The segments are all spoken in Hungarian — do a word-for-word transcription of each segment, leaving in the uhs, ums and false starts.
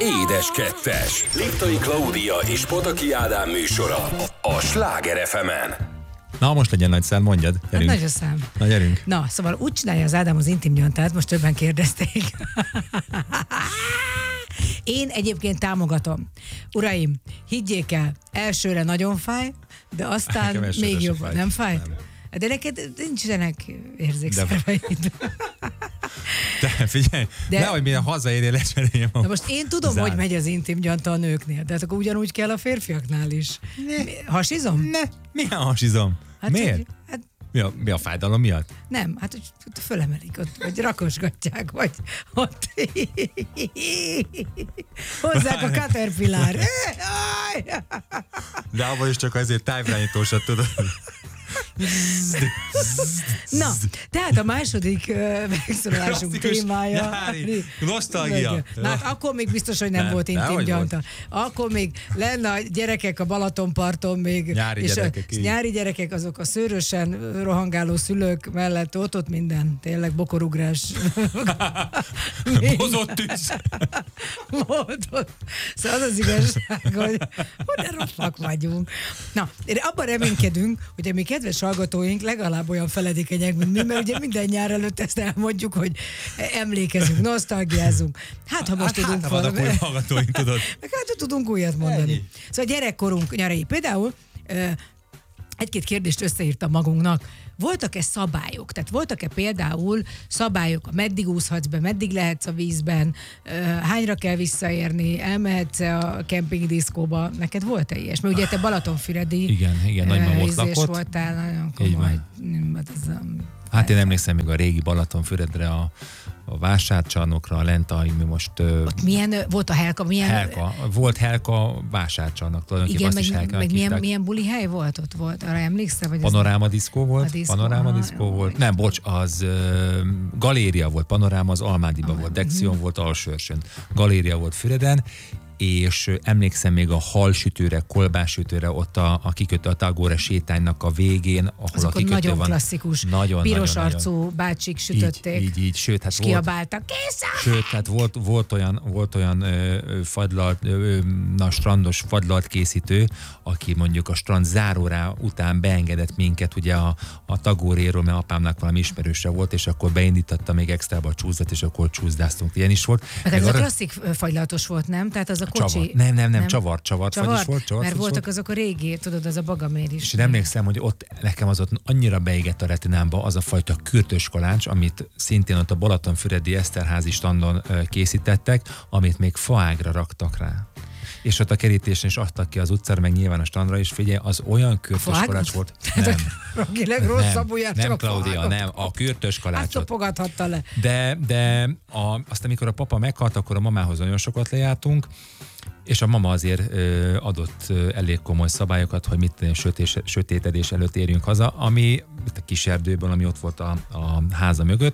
Édes Kettes. Liptai Klaudia és Pataki Ádám műsora a Sláger ef emen. Na, most legyen nagy szám, mondjad. Gyerünk. Hát nagy a szám. Na, gyerünk. Na, szóval úgy csinálja az Ádám az intim nyantát, most többen kérdezték. Én egyébként támogatom. Uraim, higgyék el, elsőre nagyon fáj, de aztán még jobban. Fáj. Nem fáj? Nem. De neked nincsenek érzékszerveid. De figyelj, de, nehogy minden hazaérjél lecseréljem. De most én tudom, Zár. hogy megy az intim gyanta a nőknél, de hát akkor ugyanúgy kell a férfiaknál is. Ne. Hasizom? Ne. Milyen hasizom? Hát, miért? Hogy, hát, mi, a, mi a fájdalom miatt? Nem, hát hogy fölemelik ott, vagy rakosgatják, vagy ott hozzák a Caterpillar. De abban is csak azért tájvirányítósat tudod. Na, tehát a második uh, megszólalásunk témája. Nyári, nosztalgia. Na, hát akkor még biztos, hogy nem, nem volt intim gyanta. Akkor még lenne a gyerekek a Balatonparton még. Nyári és gyerekek. A, nyári gyerekek azok a szőrösen rohangáló szülők mellett ott, ott minden. Tényleg bokorugrás. Bozott tűz. Volt. Szóval az az igazság, hogy de rosszak vagyunk. Na, abban reménykedünk, hogy mi kedves hallgatóink legalább olyan feledékenyek, mint mi, mert ugye minden nyár előtt ezt elmondjuk, hogy emlékezünk, nosztalgiázunk. Hát, ha most hát, tudunk hát, valami. Hát, hallgatóink, tudod. Meg hát, tudunk újat mondani. Ennyi. Szóval gyerekkorunk nyarai. Például egy-két kérdést összeírtam magunknak. Voltak-e szabályok? Tehát voltak-e például szabályok, meddig úszhatsz be, meddig lehetsz a vízben, hányra kell visszaérni, elmehetsz a kempingdiszkóba? Neked volt-e ilyes? Mert ugye te Balatonfüredi igen, igen, nagyban ott lakott. voltál, nagyon komoly. Hát én emlékszem még a régi Balatonfüredre, a, a vásárcsarnokra, lent, ami most... Ott milyen volt a Helka? Milyen... Helka. Volt Helka vásárcsarnok, tulajdonképpen igen, azt meg, is Helka. meg milyen, milyen buli hely volt ott? volt? Arra emlékszel? Vagy Panoráma diszkó volt. diszkó, Panoráma aha, diszkó jó, volt. Nem, bocs, az uh, Galéria volt. Panoráma az Almádiban ah, volt. Dexion uh-huh. volt Alsőrsön. Galéria volt Füreden. És emlékszem még a halsütőre, kolbássütőre, ott a, a kikötő, a Tagore sétánynak a végén, ahol azok a kikötő nagyon van. Klasszikus, nagyon, piros nagyon, arcú nagyon. bácsik sütötték. Így, így, így. Sőt, hát és volt, kiabáltak, készen! Sőt, hát volt, volt olyan, volt olyan ö, fagylalt, ö, na, strandos fagylalt készítő, aki mondjuk a strand zárórá után beengedett minket, ugye a, a Tagoréról, mert apámnak valami ismerőse volt, és akkor beindította még extrába a csúszdat, és akkor csúszdáztunk. Ilyen is volt. Meg ez a klasszik fagylatos volt, nem? Tehát az a kocsi... Csavar. Nem, nem, nem, nem, csavar, csavar, csavar, is volt, csavar, mert voltak volt. azok a régi, tudod, az a bagamér is. És én emlékszem, hogy ott nekem az ott annyira beégett a retinámba az a fajta kürtös kalács, amit szintén ott a Balatonfüredi Eszterházi standon készítettek, amit még faágra raktak rá. És ott a kerítésen is adtak ki az utcára, meg nyilván a standra is, figyelj, az olyan kürtös kalács volt. Nem. Rogileg rosszabb ujját, nem, Klaudia, nem, a kürtös kalácsot. Azt topogathatta le. De, de a, azt, amikor a papa meghalt, akkor a mamához nagyon sokat lejártunk, és a mama azért ö, adott ö, elég komoly szabályokat, hogy mit sötés, sötétedés előtt érjünk haza, ami itt a kis erdőből, ami ott volt a, a háza mögött.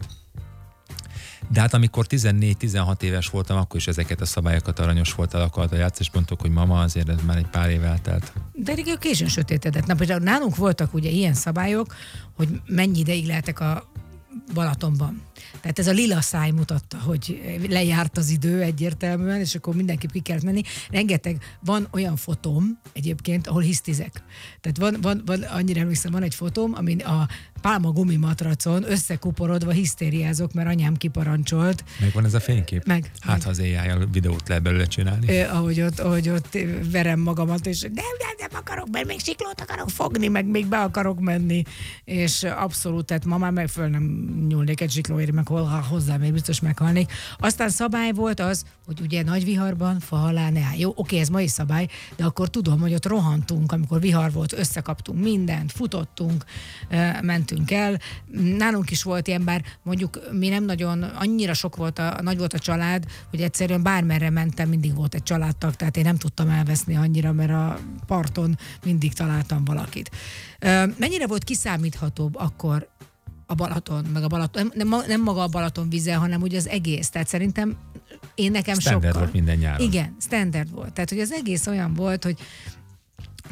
De hát amikor tizennégy-tizenhat éves voltam, akkor is ezeket a szabályokat aranyos volt el akart a játszás, mondtuk, hogy mama, azért ez már egy pár év eltelt. De régen későn sötétedett. Na, például nálunk voltak ugye ilyen szabályok, hogy mennyi ideig lehetek a Balatonban. Tehát ez a lila száj mutatta, hogy lejárt az idő egyértelműen, és akkor mindenképp ki kellett menni. Rengeteg, van olyan fotóm egyébként, ahol hisztizek. Tehát van, van, van annyira emlékszem, van egy fotóm, amin a pálma gumimatracon összekuporodva hisztériázok, mert anyám kiparancsolt. Meg van ez a fénykép? Meg. Hát, meg. Ha az éjjel videót lehet belőle csinálni. Ö, ahogy, ott, ahogy ott verem magamat, és nem, nem, nem akarok, mert még siklót akarok fogni, meg még be akarok menni. És abszolút, tehát ma már meg föl nem nyúlnék egy siklóért, meg hozzá még biztos meghalnék. Aztán szabály volt az, hogy ugye nagy viharban fa alá ne áll. Jó, oké, ez ma is szabály, de akkor tudom, hogy ott rohantunk, amikor vihar volt, összekaptunk mindent, futottunk, mentünk el. Nálunk is volt ilyen, bár mondjuk mi nem nagyon, annyira sok volt, a, nagy volt a család, hogy egyszerűen bármerre mentem, mindig volt egy családtag, tehát én nem tudtam elveszni annyira, mert a parton mindig találtam valakit. Mennyire volt kiszámíthatóbb akkor a Balaton, meg a Balaton, nem, nem maga a Balaton vize, hanem ugye az egész. Tehát szerintem én nekem standard sokkal. volt minden nyáron. Igen, standard volt. Tehát, hogy az egész olyan volt, hogy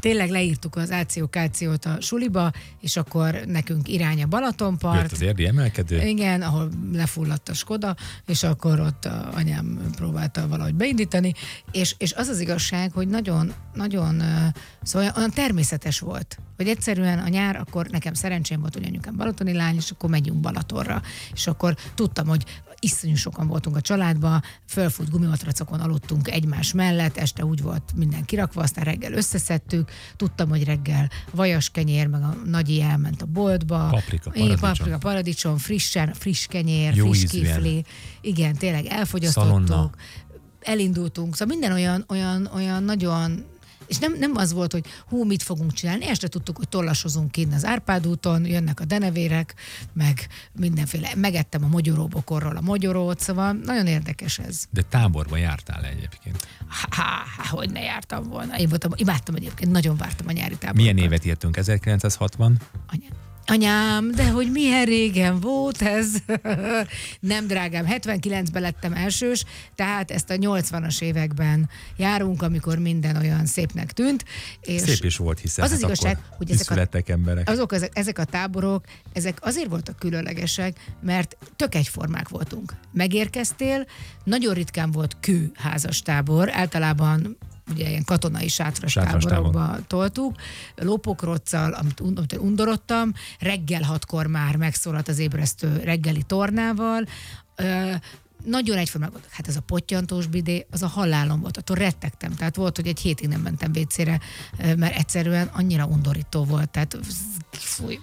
tényleg leírtuk az áció-kációt a suliba, és akkor nekünk irány a Balatonpart. Jött az érdi emelkedő. Igen, ahol lefulladt a Skoda, és akkor ott a anyám próbálta valahogy beindítani, és, és az az igazság, hogy nagyon, nagyon, szóval olyan természetes volt, hogy egyszerűen a nyár, akkor nekem szerencsém volt, hogy anyukám balatoni lány, és akkor megyünk Balatonra, és akkor tudtam, hogy iszonyú sokan voltunk a családban, fölfut gumimatracokon aludtunk egymás mellett, este úgy volt minden kirakva, aztán reggel összeszedtük, tudtam, hogy reggel vajas kenyér, meg a nagyi elment a boltba. Paprika, paradicsom. Paprika, paradicsom, frissen, friss kenyér, Jó friss ízűen. kifli. Igen, tényleg elfogyasztottuk. Szalonna. Elindultunk, szóval minden olyan, olyan, olyan nagyon. És nem, nem az volt, hogy hú, mit fogunk csinálni, este tudtuk, hogy tollasozunk kint az Árpád úton, jönnek a denevérek, meg mindenféle, megettem a mogyoróbokorról a mogyorót, szóval nagyon érdekes ez. De táborba jártál egyébként. Há, há, hogy ne jártam volna. Én voltam, imádtam egyébként, nagyon vártam a nyári táborokat. Milyen évet írtunk? ezerkilencszázhatvan? Anyám. Anyám, de hogy milyen régen volt ez? Nem, drágám, hetvenkilencben lettem elsős, tehát ezt a nyolcvanas években járunk, amikor minden olyan szépnek tűnt. És Szép is volt, hiszen az az hát igazság, akkor hogy ezek a, születtek emberek. azok, ezek, ezek a táborok, ezek azért voltak különlegesek, mert tök egyformák voltunk. Megérkeztél, nagyon ritkán volt kőházas tábor, általában ugye ilyen katonai sátras, Sátras táborokba toltuk, lópokrocccal, amit, un, amit undorodtam, reggel hatkor már megszólalt az ébresztő reggeli tornával, ö, nagyon egyformák voltak. Hát ez a pottyantós bidé, az a halálom volt, attól rettegtem. Tehát volt, hogy egy hétig nem mentem vécére, mert egyszerűen annyira undorító volt. Tehát fúj,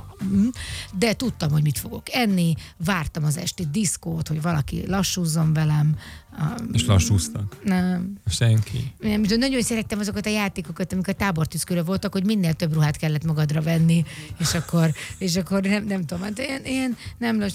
de tudtam, hogy mit fogok enni, vártam az esti diszkót, hogy valaki lassúzzon velem. És lassúztak? Nem. Senki. Nem, nagyon szerettem azokat a játékokat, amik a tábortűz körül voltak, hogy minél több ruhát kellett magadra venni, és akkor, és akkor nem, nem tudom, hát ilyen, ilyen nem